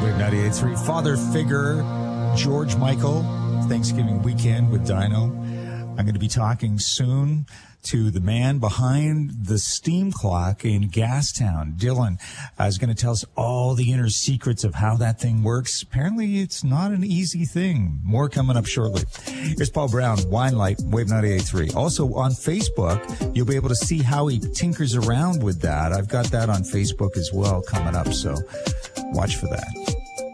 Wave 98.3. Father figure George Michael, Thanksgiving weekend with Dino. I'm going to be talking soon to the man behind the steam clock in Gastown. Dylan is going to tell us all the inner secrets of how that thing works. Apparently, it's not an easy thing. More coming up shortly. Here's Paul Brown, Wine Light, Wave 98.3. Also on Facebook, you'll be able to see how he tinkers around with that. I've got that on Facebook as well coming up, so watch for that.